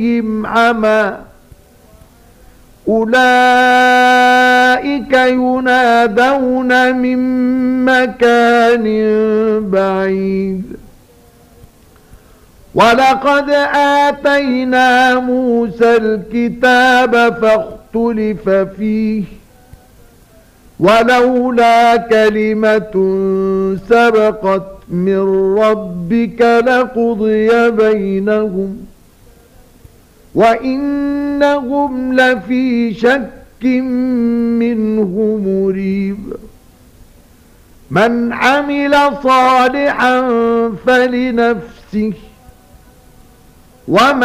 عمى أولئك ينادون من مكان بعيد ولقد آتينا موسى الكتاب فاختلف فيه ولولا كلمة سبقت من ربك لقضي بينهم وإنهم لفي شك منه مريب من عمل صالحا فلنفسه ومن